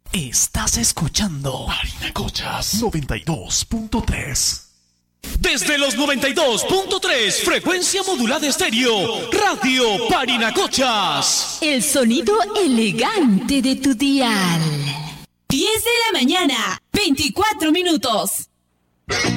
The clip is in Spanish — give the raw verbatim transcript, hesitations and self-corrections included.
Estás escuchando Parinacochas noventa y dos punto tres. Desde los noventa y dos punto tres, frecuencia modulada estéreo, Radio Parinacochas. El sonido elegante de tu dial. diez de la mañana, veinticuatro minutos.